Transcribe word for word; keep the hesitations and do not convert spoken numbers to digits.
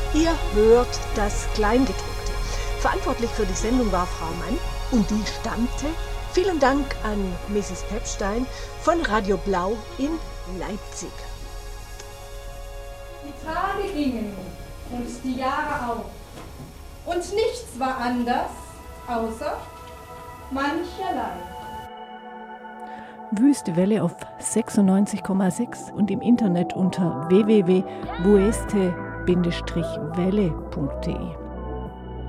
Ihr hört das Kleingedruckte. Verantwortlich für die Sendung war Frau Mann und die stammte, vielen Dank an Misses Pepstein von Radio Blau in Leipzig. Die Tage gingen und die Jahre auch. Und nichts war anders, außer mancherlei. Wüste Welle auf sechsundneunzig Komma sechs und im Internet unter w w w punkt wueste Bindestrich welle punkt de.